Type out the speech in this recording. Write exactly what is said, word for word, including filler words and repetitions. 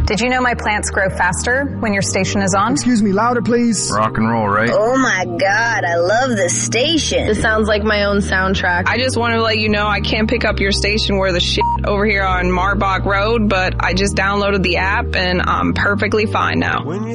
Did you know my plants grow faster when your station is on? Excuse me, louder please. Rock and roll, right? Oh my God, I love this station. This sounds like my own soundtrack. I just want to let you know I can't pick up your station where the shit over here on Marbach Road, but I just downloaded the app and I'm perfectly fine now.